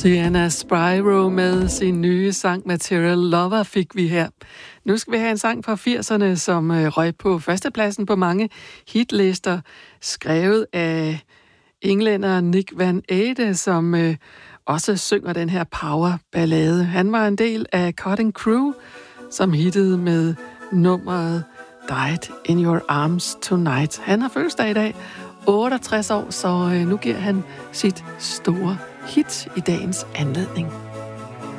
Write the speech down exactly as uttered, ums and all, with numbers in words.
Sienna Spyro med sin nye sang Material Lover fik vi her. Nu skal vi have en sang fra firserne, som røg på førstepladsen på mange hitlister, skrevet af englænderen Nick Van Ede, som øh, også synger den her powerballade. Han var en del af Cutting Crew, som hittede med nummeret Died in Your Arms Tonight. Han har fødselsdag i dag, otteogtres år, så øh, nu giver han sit store hit i dagens anledning.